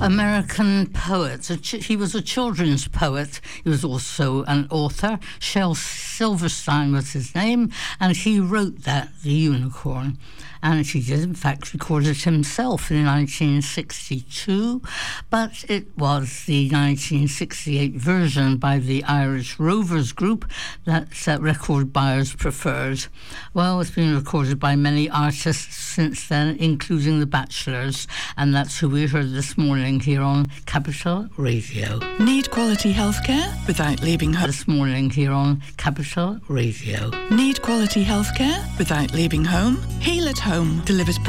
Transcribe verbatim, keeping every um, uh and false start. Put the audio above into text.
American poet. He was a children's poet. He was also an author. Shel Silverstein was his name, and he wrote that, The Unicorn. And he did, in fact, record it himself in nineteen sixty-two, but it was the nineteen sixty-eight version by the Irish Rovers group that uh, record buyers preferred. Well, it's been recorded by many artists since then, including the Bachelors, and that's who we heard this morning here on Capital Radio. Need quality healthcare without leaving home? This morning here on Capital Radio. Need quality healthcare without leaving home? Heal at Home delivers